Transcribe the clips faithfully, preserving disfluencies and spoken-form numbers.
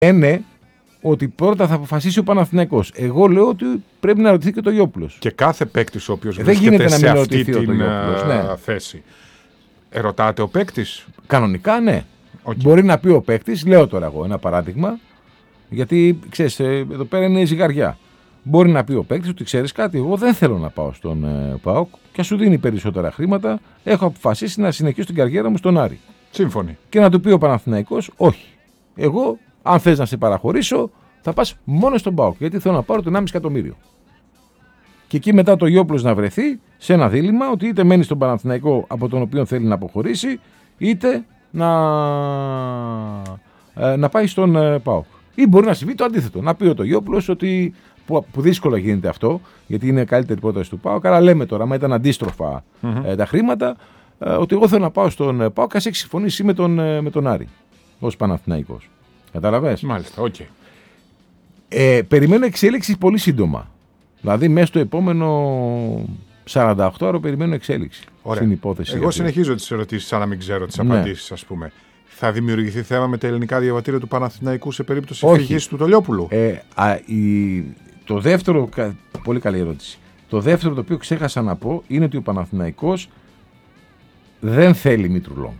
λένε ότι πρώτα θα αποφασίσει ο Παναθηναϊκός. Εγώ λέω ότι πρέπει να ρωτηθεί και το Γιόπουλος. Και κάθε παίκτης ο οποίος ε, βρίσκεται σε να αυτή την Γιόπουλος, ναι. θέση. Ερωτάται ο παίκτης. Κανονικά ναι. Okay. Μπορεί να πει ο παίκτης, λέω τώρα εγώ ένα παράδειγμα, γιατί ξέρεις, εδώ πέρα είναι ζυγαριά. Μπορεί να πει ο παίκτης ότι ξέρεις κάτι, εγώ δεν θέλω να πάω στον ε, ΠΑΟΚ και σου δίνει περισσότερα χρήματα. Έχω αποφασίσει να συνεχίσω την καριέρα μου στον Άρη. Σύμφωνοι. Και να του πει ο Παναθηναϊκός, όχι. Εγώ, αν θες να σε παραχωρήσω, θα πας μόνο στον ΠΑΟΚ, γιατί θέλω να πάρω το ενάμιση εκατομμύριο. Και εκεί μετά το Γιόπουλος να βρεθεί σε ένα δίλημμα ότι είτε μένει στον Παναθηναϊκό από τον οποίο θέλει να αποχωρήσει, είτε να, ε, να πάει στον ε, ΠΑΟΚ. Ή μπορεί να συμβεί το αντίθετο. Να πει ο το Γιόπουλος ότι. Που, που δύσκολα γίνεται αυτό, γιατί είναι καλύτερη πρόταση του ΠΑΟΚ. Αλλά λέμε τώρα, άμα ήταν αντίστροφα mm-hmm. ε, τα χρήματα, ε, ότι εγώ θέλω να πάω στον ε, ΠΑΟΚ, ας έχει συμφωνήσει με τον, ε, με τον Άρη ως Παναθηναϊκός. Καταλαβες. Μάλιστα, οκ. Okay. Ε, περιμένω εξέλιξη πολύ σύντομα. Δηλαδή, μέσα στο επόμενο σαράντα οκτώ ώρο περιμένω εξέλιξη. Ωραία. Στην υπόθεση. Εγώ συνεχίζω τις ερωτήσεις, σαν να μην ξέρω τις απαντήσεις, ναι. Ας πούμε. Θα δημιουργηθεί θέμα με τα ελληνικά διαβατήρια του Παναθηναϊκού σε περίπτωση φυγής του Τολιόπουλου. Ε, α, η, το δεύτερο, πολύ καλή ερώτηση. Το δεύτερο το οποίο ξέχασα να πω είναι ότι ο Παναθηναϊκός δεν θέλει Μήτρου Λόγκ.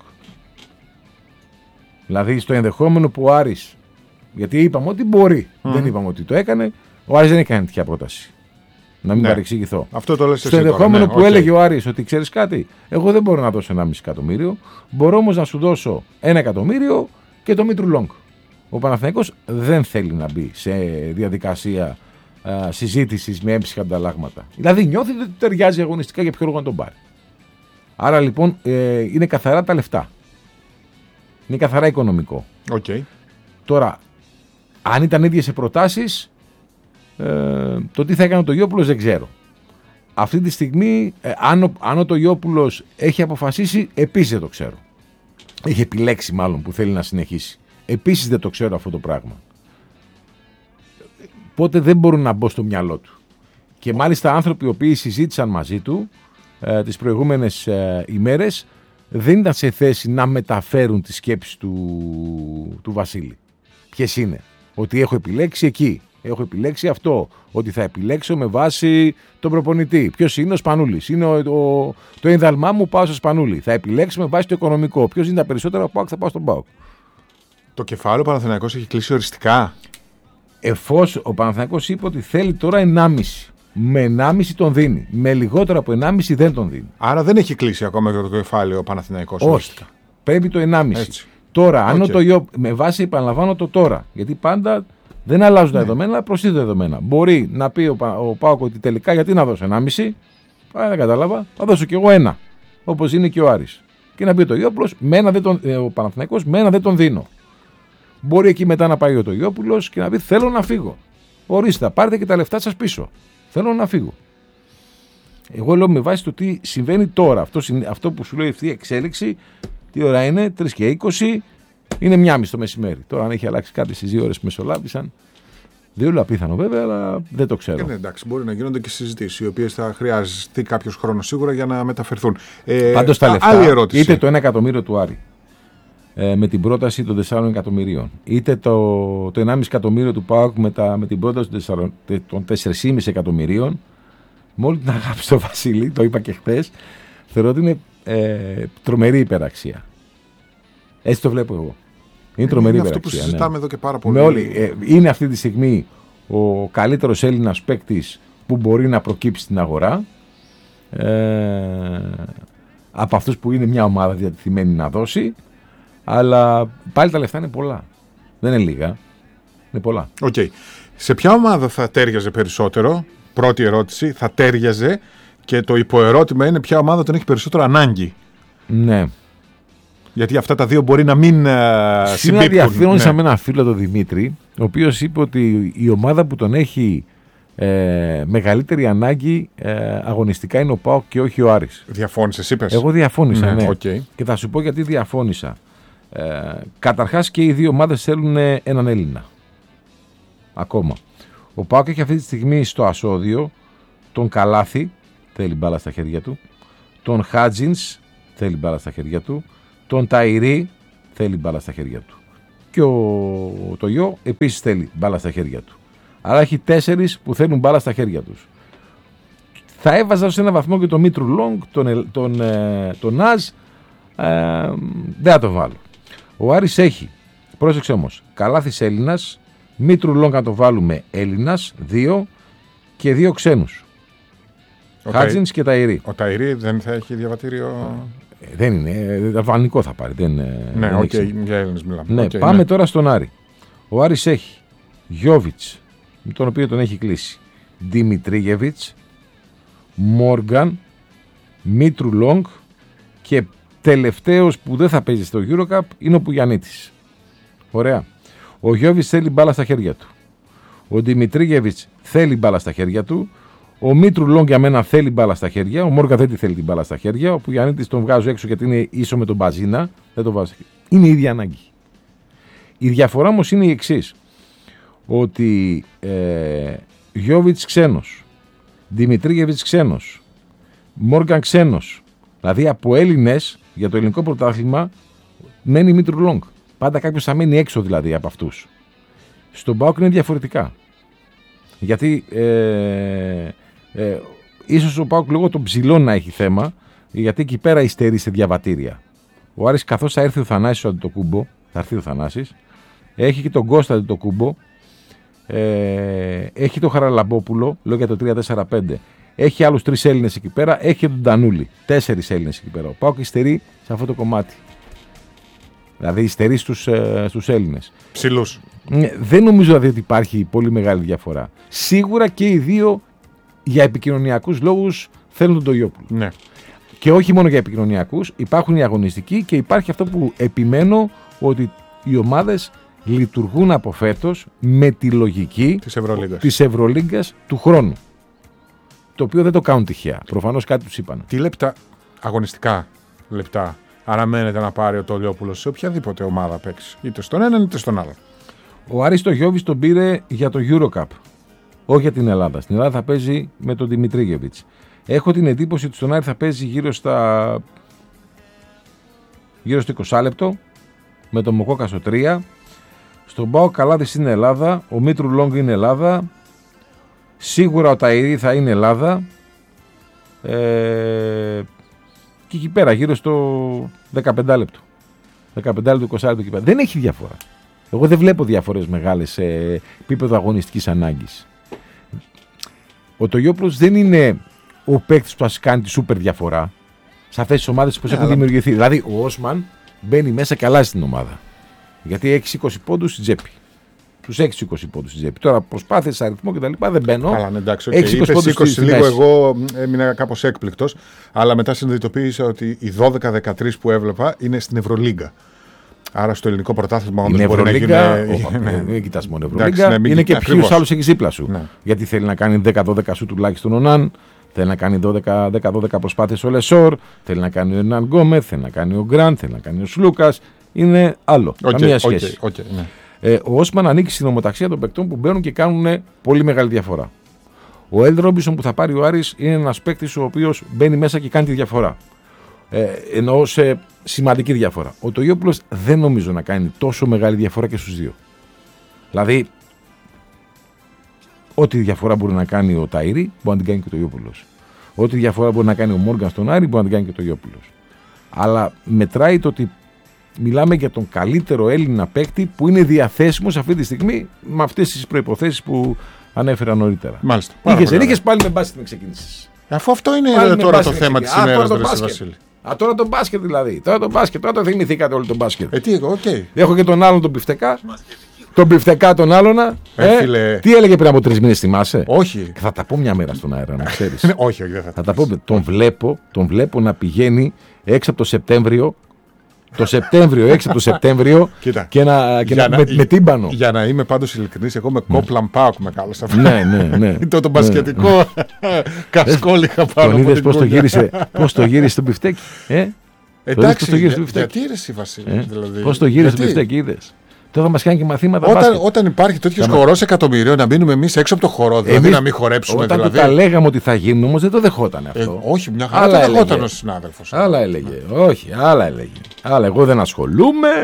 Δηλαδή στο ενδεχόμενο που ο Άρης, γιατί είπαμε ότι μπορεί, mm. δεν είπαμε ότι το έκανε, ο Άρης δεν έκανε τέτοια πρόταση. Να μην ναι. παρεξηγηθώ. Αυτό το λες στο ενδεχόμενο ναι, που okay. έλεγε ο Άρης ότι ξέρεις κάτι, εγώ δεν μπορώ να δώσω ενάμιση εκατομμύριο, μπορώ όμως να σου δώσω ένα εκατομμύριο και το Μήτρου Λόγκ. Ο Παναθηναϊκός δεν θέλει να μπει σε διαδικασία συζήτησης με έμψυχα ανταλλάγματα. Δηλαδή νιώθει ότι ταιριάζει αγωνιστικά για ποιο λόγο να τον πάρει. Άρα λοιπόν ε, είναι καθαρά τα λεφτά. Είναι καθαρά οικονομικό. Okay. Τώρα, αν ήταν ίδιες οι προτάσεις, ε, το τι θα έκανε το Γιόπουλος δεν ξέρω. Αυτή τη στιγμή, ε, αν, ο, αν ο το Γιόπουλος έχει αποφασίσει, επίσης δεν το ξέρω. Έχει επιλέξει μάλλον που θέλει να συνεχίσει. Επίσης δεν το ξέρω αυτό το πράγμα. Οπότε δεν μπορούν να μπω στο μυαλό του. Και μάλιστα άνθρωποι οι οποίοι συζήτησαν μαζί του ε, τις προηγούμενες ε, ημέρες δεν ήταν σε θέση να μεταφέρουν τις σκέψεις του, του Βασίλη. Ποιες είναι? Ότι έχω επιλέξει εκεί. Έχω επιλέξει αυτό. Ότι θα επιλέξω με βάση τον προπονητή. Ποιος είναι? Ο Σπανούλης. Είναι ο, ο, το ένδαλμά μου, πάω στο Σπανούλη. Θα επιλέξω με βάση το οικονομικό. Ποιος είναι τα περισσότερα? ΠΑΟΚ, θα πάω στον ΠΑΟΚ. Το κεφάλαιο Παναθηναϊκός έχει κλείσει οριστικά. Εφόσον ο Παναθηναϊκός είπε ότι θέλει τώρα ενάμιση. Με ενάμιση τον δίνει. Με λιγότερο από ενάμιση δεν τον δίνει. Άρα δεν έχει κλείσει ακόμα το κεφάλαιο ο Παναθηναϊκός. Όχι. Οριστικά. Πρέπει το ενάμιση. Έτσι. Τώρα, αν okay. το, με βάση επαναλαμβάνω το τώρα. Γιατί πάντα δεν αλλάζουν ναι. τα δεδομένα, αλλά προσθέτουν τα δεδομένα. Μπορεί να πει ο, ο ΠΑΟΚ ότι τελικά γιατί να δώσω ενάμιση. Α, δεν κατάλαβα. Θα δώσω κι εγώ ένα. Όπως είναι και ο Άρης. Και να πει το Γιόπουλος, ο Παναθηναϊκός, με ένα δεν τον δίνω. Μπορεί εκεί μετά να πάει ο Τογιόπουλος και να πει θέλω να φύγω. Ορίστε, πάρτε και τα λεφτά σας πίσω. Θέλω να φύγω. Εγώ λέω με βάση το τι συμβαίνει τώρα. Αυτό, αυτό που σου λέει αυτή η εξέλιξη, τι ώρα είναι, τρεις και είκοσι, είναι μία μισή το μεσημέρι. Τώρα αν έχει αλλάξει κάτι στις δύο ώρες που μεσολάβησαν, δεν είναι απίθανο βέβαια, αλλά δεν το ξέρω. Ναι, εντάξει, μπορεί να γίνονται και συζητήσεις, οι οποίες θα χρειαστεί κάποιος χρόνος σίγουρα για να μεταφερθούν. Ε, Πάντως τα λεφτά, άλλη ερώτηση. Είτε το ένα εκατομμύριο του Άρη, ε, με την πρόταση των τεσσάρων εκατομμυρίων, είτε το, το ενάμιση εκατομμύριο του ΠΑΟΚ με, με την πρόταση των τέσσερα κόμμα πέντε εκατομμυρίων, με όλη την αγάπη στο Βασίλη, το είπα και χθες, θεωρώ ότι είναι ε, τρομερή υπεραξία. Έτσι το βλέπω εγώ. Είναι τρομερή είναι υπεραξία. Αυτό που συζητάμε ναι. εδώ και πάρα πολύ. Με όλη, ε, είναι αυτή τη στιγμή ο καλύτερος Έλληνας παίκτης που μπορεί να προκύψει στην αγορά. Ε, από αυτούς που είναι μια ομάδα διατεθειμένη να δώσει. Αλλά πάλι τα λεφτά είναι πολλά. Δεν είναι λίγα. Είναι πολλά. Okay. Σε ποια ομάδα θα τέριαζε περισσότερο? Πρώτη ερώτηση. Θα τέριαζε. Και το υποερώτημα είναι ποια ομάδα τον έχει περισσότερο ανάγκη. Ναι. Γιατί αυτά τα δύο μπορεί να μην uh, συμπίπτουν. Σήμερα διαφώνησα ναι. με έναν φίλο, τον Δημήτρη, ο οποίος είπε ότι η ομάδα που τον έχει ε, μεγαλύτερη ανάγκη ε, αγωνιστικά είναι ο ΠΑΟΚ και όχι ο Άρης. Διαφώνησες, είπες? Εγώ διαφώνησα, ναι. ναι. Okay. Και θα σου πω γιατί διαφώνησα. Ε, καταρχάς και οι δύο ομάδες θέλουν έναν Έλληνα. Ακόμα. Ο ΠΑΟΚ έχει αυτή τη στιγμή στο ασώδιο τον Καλάθη, θέλει μπάλα στα χέρια του, τον Χάτζινς, θέλει μπάλα στα χέρια του, τον Ταϊρή, θέλει μπάλα στα χέρια του. Και ο, το γιο επίσης θέλει μπάλα στα χέρια του. Αλλά έχει τέσσερις που θέλουν μπάλα στα χέρια τους. Θα έβαζα σε ένα βαθμό και τον Μήτρου Λόγκ, τον, τον, ε, τον Ναζ, ε, δεν θα το βάλω. Ο Άρης έχει, πρόσεξε όμως, Καλάθης Έλληνας, Μήτρου Λόγκ να το βάλουμε Έλληνας, δύο και δύο ξένους. Χάτζινς και Ταϊρή. Ο Ταϊρή δεν θα έχει διαβατήριο. Ε, δεν είναι, δανεικό θα πάρει. Δεν, ναι, οκ, okay, για Έλληνες μιλάμε. Ναι, okay, πάμε ναι. τώρα στον Άρη. Ο Άρης έχει Γιόβιτς, με τον οποίο τον έχει κλείσει, Δημητρίγεβιτς, Μόργαν, Μήτρου Λόγκ και τελευταίος που δεν θα παίζει στο EuroCup είναι ο Πουγιαννίτης. Ωραία. Ο Γιόβιτς θέλει μπάλα στα χέρια του. Ο Δημητρίγεβιτς θέλει μπάλα στα χέρια του. Ο Μήτρου Λόγκ για μένα θέλει μπάλα στα χέρια. Ο Μόργαν δεν τη θέλει την μπάλα στα χέρια. Ο Πουγιαννίτης τον βγάζω έξω γιατί είναι ίσο με τον Μπαζίνα. Δεν τον βάζω. Είναι η ίδια ανάγκη. Η διαφορά όμως είναι η εξής. Ότι ε, Γιόβιτς ξένος, Δημητρίγεβιτς ξένος, Μόργαν ξένος. Δηλαδή από Έλληνες για το ελληνικό πρωτάθλημα μένει Μήτρου Λόγκ. Πάντα κάποιος θα μένει έξω δηλαδή από αυτούς. Στον ΠΑΟΚ είναι διαφορετικά. Γιατί ε, ε, ίσως ο ΠΑΟΚ λόγω των ψηλών να έχει θέμα, γιατί εκεί πέρα υστερεί σε διαβατήρια. Ο Άρης καθώς θα έρθει ο Θανάσης ο Αντιτοκούμπο, θα έρθει ο Θανάσης, έχει και τον Κώστα Αντιτοκούμπο, ε, έχει τον Χαραλαμπόπουλο, λέω για το τρία τέσσερα πέντε, έχει άλλους τρεις Έλληνες εκεί πέρα, έχει τον Ντανούλη, τέσσερις Έλληνες εκεί πέρα. Ο ΠΑΟΚ υστερεί σε αυτό το κομμάτι. Δηλαδή υστερεί στους, ε, στους Έλληνες. Ψηλούς. Δεν νομίζω δηλαδή ότι υπάρχει πολύ μεγάλη διαφορά. Σίγουρα και οι δύο για επικοινωνιακούς λόγους θέλουν τον Τογιόπουλο. Ναι. Και όχι μόνο για επικοινωνιακούς, υπάρχουν οι αγωνιστικοί και υπάρχει αυτό που επιμένω ότι οι ομάδες λειτουργούν από φέτος με τη λογική της Ευρωλίγκας. της Ευρωλίγκας του χρόνου. Το οποίο δεν το κάνουν τυχαία. Προφανώς κάτι τους είπαν. Τι λεπτά, αγωνιστικά λεπτά, αναμένεται να πάρει ο Τογιόπουλος σε οποιαδήποτε ομάδα παίξει. Είτε στον έναν είτε στον άλλον. Ο Άρης Τογιόβιτς τον πήρε για το EuroCup. Όχι για την Ελλάδα. Στην Ελλάδα θα παίζει με τον Δημητρίγεβιτς. Έχω την εντύπωση ότι στον Άρη θα παίζει γύρω στα γύρω στο είκοσι λεπτό με τον Μοκόκα στο τρία. Στον ΠΑΟΚ Καλάθης είναι Ελλάδα. Ο Μήτρου Λόγκ είναι Ελλάδα. Σίγουρα ο Ταϊρή θα είναι Ελλάδα. Ε, και εκεί πέρα γύρω στο δεκαπέντε λεπτό. δεκαπέντε λεπτό, είκοσι λεπτό εκεί πέρα. Δεν έχει διαφορά. Εγώ δεν βλέπω διαφορές μεγάλες σε επίπεδο αγωνιστικής ανάγκης. Ο Τογιόπουλος δεν είναι ο παίκτης που θα κάνει τη σούπερ διαφορά σε αυτές τις ομάδες που έχουν δημιουργηθεί. Δηλαδή ο Όσμαν μπαίνει μέσα καλά στην ομάδα. Γιατί έχει είκοσι πόντους στην τσέπη. Τους έχει είκοσι πόντους στην τσέπη. Τώρα προσπάθειες, αριθμό κτλ. Δεν μπαίνω. Καλά, ναι, εντάξει. Okay. Είπες είκοσι, είκοσι λίγο, εγώ έμεινα κάπως έκπληκτος. Αλλά μετά συνειδητοποίησα ότι οι δώδεκα δεκατρείς που έβλεπα είναι στην Ευρωλίγκα. Άρα στο ελληνικό πρωτάθλημα όντως μπορεί να γίνει. Δεν κοιτάς μόνο Ευρωλίγκα. Είναι και ποιος άλλος έχει δίπλα σου. Ναι. Γιατί θέλει να κάνει δέκα δώδεκα σου τουλάχιστον ο Ναν, θέλει να κάνει δέκα δώδεκα προσπάθειες ο Λεσόρ, θέλει να κάνει ο Ερνάν Γκόμεθ, θέλει να κάνει ο Γκραντ, θέλει να κάνει ο Σλούκας. Είναι άλλο. Okay, καμία σχέση. Okay, okay, ναι. ε, ο Όσμαν ανήκει στην ομοταξία των παικτών που μπαίνουν και κάνουν πολύ μεγάλη διαφορά. Ο Ελ Ρόμπινσον που θα πάρει ο Άρης είναι ένας παίκτης ο οποίος μπαίνει μέσα και κάνει τη διαφορά. Ε, εννοώ σε σημαντική διαφορά. Ο Τογιόπουλος δεν νομίζω να κάνει τόσο μεγάλη διαφορά και στους δύο. Δηλαδή, ό,τι διαφορά μπορεί να κάνει ο Ταϊρή, μπορεί να την κάνει και ο Τογιόπουλος. Ό,τι διαφορά μπορεί να κάνει ο Μόργαν στον Άρη, μπορεί να την κάνει και ο Τογιόπουλος. Αλλά μετράει το ότι μιλάμε για τον καλύτερο Έλληνα παίκτη που είναι διαθέσιμος αυτή τη στιγμή με αυτές τις προϋποθέσεις που ανέφερα νωρίτερα. Μάλιστα. Είχες δεν είχες, πάλι με μπάσκετ με ξεκίνησες. Αφού αυτό είναι πάλι τώρα το θέμα της ημέρας, Βασίλη. Α, τώρα τον μπάσκετ δηλαδή. Τώρα τον μπάσκετ. Τώρα το θυμηθήκατε όλο τον μπάσκετ. Ε, τι, okay. Έχω και τον άλλον τον Πιφτεκά. Τον Πιφτεκά τον άλλον. Ε, ε, φίλε... Τι έλεγε πριν από τρεις μήνες, θυμάσαι? Όχι. Θα τα πω μια μέρα στον αέρα, να ξέρεις. όχι, όχι, δεν θα, θα τα πω. Τον βλέπω, τον βλέπω να πηγαίνει έξω από το Σεπτέμβριο. Το Σεπτέμβριο, έξω από το Σεπτέμβριο Κοίτα, και, να, και να, να, με, με τύμπανο. Για να είμαι πάντως ειλικρινής, εγώ με Κόπλαν Πάοκ με κάλεσα. Ναι, ναι, ναι. το τον μπασκετικό κασκόλ είχα πάνω. Τον είδες πώς το γύρισε, πώς το γύρισε το μπιφτέκι. Ε? Εντάξει, για, γιατί ρε εσύ Βασίλη. Ε? Δηλαδή, πώς το γύρισε το μπιφτέκι, είδες? Τώρα θα μας κάνει και μαθήματα. Όταν, όταν υπάρχει τέτοιο χορό εκατομμυρίων, να μείνουμε εμείς έξω από το χορό, δηλαδή εμείς, να μην χορέψουμε. Όταν δηλαδή. Όταν τα λέγαμε ότι θα γίνουν, όμως δεν το δεχόταν αυτό. Ε, όχι, μια χαρά το δεχόταν ο συνάδελφος. Άλλα έλεγε. Όχι, άλλα έλεγε. Άλλα, εγώ δεν ασχολούμαι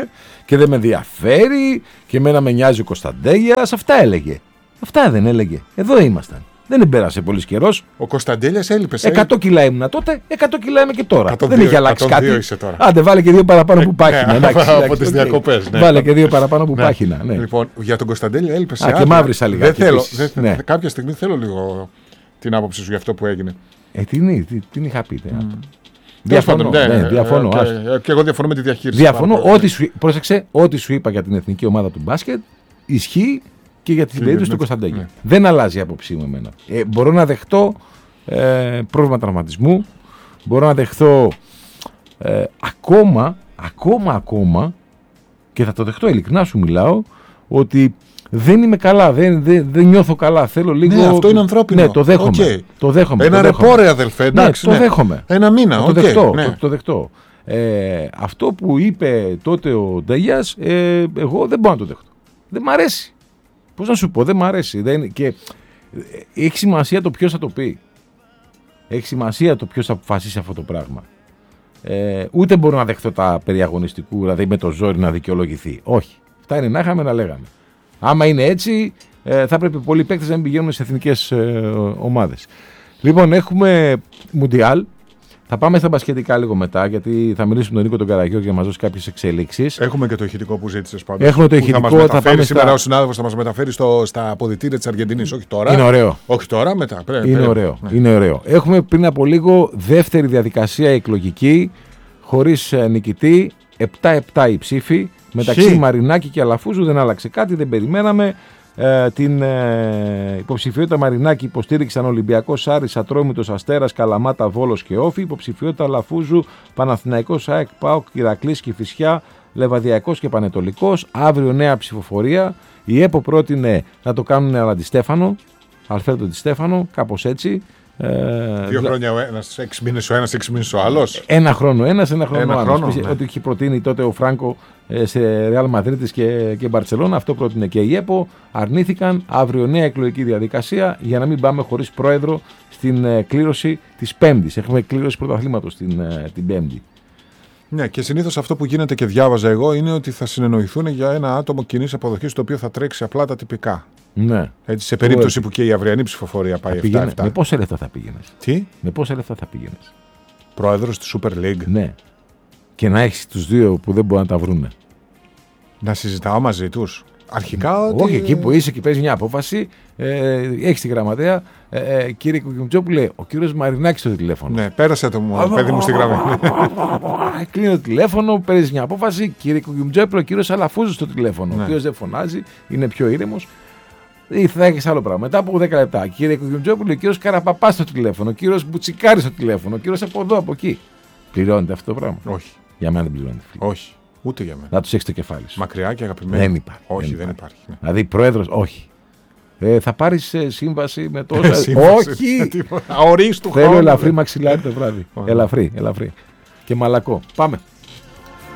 και δεν με ενδιαφέρει και εμένα με νοιάζει ο Κωνσταντέλιας. Αυτά έλεγε. Αυτά δεν έλεγε. Εδώ ήμασταν. Δεν πέρασε πολύ καιρό. Ο Κωνσταντέλιας έλειπε. εκατό κιλά ήμουνα τότε, εκατό κιλά είμαι και τώρα. εκατό δύο, δεν έχει αλλάξει κάτι. Είσαι τώρα. Άντε, βάλε και δύο παραπάνω που πάχυνα. Ναι, από τις διακοπές. Ναι. Βάλε και δύο παραπάνω που πάχυνα. Ναι. Λοιπόν, για τον Κωνσταντέλια έλειπε. Α, και μαύρισα λιγάκι. Δεν θέλω. Ναι. Κάποια στιγμή θέλω λίγο την άποψη σου για αυτό που έγινε. Ε, τι, τι, τι είχα πει. Mm. Διαφωνώ. Ναι, ναι, διαφωνώ. Ε, και, και εγώ διαφωνώ με τη διαχείριση. Διαφωνώ. Ό,τι σου, πρόσεξε, ό,τι σου είπα για την εθνική ομάδα του μπάσκετ ισχύει και για την περίπτωση του Κωνσταντέλια. Ναι. Δεν αλλάζει η άποψή μου εμένα. Ε, μπορώ να δεχτώ ε, πρόβλημα τραυματισμού. Μπορώ να δεχτώ ε, ακόμα, ακόμα, ακόμα και θα το δεχτώ ειλικρινά σου μιλάω ότι δεν είμαι καλά, δεν, δεν, δεν νιώθω καλά. Θέλω λίγο. Ναι, αυτό είναι ανθρώπινο. Ναι, το δέχομαι. Okay. Το δέχομαι Ένα το ρεπόρε, αδελφέ. Εντάξει, ναι, ναι. Το δέχομαι. Ένα μήνα. Το, okay. δεχτώ, ναι. το, το δεχτώ. Ε, αυτό που είπε τότε ο Ντέλιας, ε, εγώ δεν μπορώ να το δεχτώ. Δεν μ' αρέσει. Πώς να σου πω, δεν μ' αρέσει. Δεν, και, ε, έχει σημασία το ποιος θα το πει. Έχει σημασία το ποιος θα αποφασίσει αυτό το πράγμα. Ε, ούτε μπορώ να δεχτώ τα περιαγωνιστικού, δηλαδή με το ζόρι να δικαιολογηθεί. Όχι. Φτάνει να είχαμε να λέγαμε. Άμα είναι έτσι, ε, θα πρέπει πολλοί παίκτες να μην πηγαίνουν σε εθνικές ε, ομάδες. Λοιπόν, έχουμε Μουντιάλ. Θα πάμε στα μπασκετικά λίγο μετά, γιατί θα μιλήσουμε με τον Νίκο τον Καραγιώργη για να μας δώσει κάποιες εξελίξεις. Έχουμε και το ηχητικό που ζήτησες πάντως. Έχουμε το ηχητικό. Θα μας μεταφέρει θα πάμε σήμερα στα... ο συνάδελφος θα μας μεταφέρει στο, στα αποδυτήρια της Αργεντινής. Όχι τώρα. Είναι ωραίο. Όχι τώρα, μετά. Πρέ, είναι, πρέ, ωραίο. Ναι. είναι ωραίο. Έχουμε πριν από λίγο δεύτερη διαδικασία εκλογική, χωρίς νικητή. επτά επτά η ψήφη. Μεταξύ Χι. Μαρινάκη και Αλαφούζου δεν άλλαξε κάτι, δεν περιμέναμε. Ε, την ε, υποψηφιότητα Μαρινάκη υποστήριξαν Ολυμπιακός, Άρης, Ατρόμητος, Αστέρας, Καλαμάτα, Βόλος και Όφη. Υποψηφιότητα Λαφούζου, Παναθηναϊκός, ΑΕΚ, ΠΑΟΚ, Ηρακλής, Κηφισιά, Λεβαδιακός και Πανετολικός. Αύριο νέα ψηφοφορία. Η ΕΠΟ πρότεινε να το κάνουν Αλαντιστέφανο, Αλφέρντο Ντιστέφανο, κάπως έτσι. Ε, Δύο χρόνια ο ένας, έξι μήνες ο ένας, έξι μήνες ο άλλος. Ένα χρόνο ένας, ένα χρόνο ένα άλλος. Χρόνο, ναι. Ό,τι είχε προτείνει τότε ο Φράνκο σε Ρεάλ Μαδρίτης και, και Μπαρτσελώνα, αυτό πρότεινε και η ΕΠΟ. Αρνήθηκαν. Αύριο νέα εκλογική διαδικασία για να μην πάμε χωρίς πρόεδρο στην ε, κλήρωση της Πέμπτης. Έχουμε κλήρωση πρωταθλήματος την, ε, την Πέμπτη. Ναι, και συνήθως αυτό που γίνεται και διάβαζα εγώ είναι ότι θα συνεννοηθούν για ένα άτομο κοινής αποδοχής το οποίο θα τρέξει απλά τα τυπικά. Ναι. Έτσι, σε περίπτωση που και η αυριανή ψηφοφορία πάει επτά επτά. Με πόσα λεφτά θα πήγαινες? Τι? Με πόσα λεφτά θα πήγαινες? Πρόεδρος της Super League. Ναι. Και να έχεις τους δύο που δεν μπορούν να τα βρούνε. Να συζητάω μαζί τους. Αρχικά. Όχι, ότι... εκεί που είσαι και παίζει μια απόφαση, ε, έχει τη γραμματέα. Ε, ε, κύριε Κουκιμτζόπουλε, λέει, ο κύριος Μαρινάκης στο τηλέφωνο. Ναι, πέρασε το μου, παιδί μου στη γραμμή. Κλείνει το τηλέφωνο, παίζει μια απόφαση. Κύριε Κουκιμτζόπουλε, ο κύριος Αλαφούζος στο τηλέφωνο. Ναι. Ο οποίος δεν φωνάζει, είναι πιο ήρεμος. Ή θα έχει άλλο πράγμα. Μετά από δέκα λεπτά, κύριε Κουκιμτζόπουλε, ο κύριος Καραπαπάς στο τηλέφωνο. Ο κύριος Μπουτσικάρης στο τηλέφωνο. Ο κύριος από εδώ, από εκεί. Πληρώνεται αυτό το πράγμα? Όχι. Για μένα δεν πληρώνεται. Όχι. Ούτε για μένα. Να του έχει το κεφάλι σου. Μακριά και αγαπημένο. Δεν υπάρχει. Όχι, δεν δεν υπάρχει. υπάρχει. Ναι. Δηλαδή, πρόεδρος, όχι. Ε, θα πάρει ε, σύμβαση με τόσα. Όχι! Αορίστου χρόνου. Θέλω ελαφρύ μαξιλάρι το βράδυ. Ελαφρύ, ελαφρύ. Και μαλακό. Πάμε.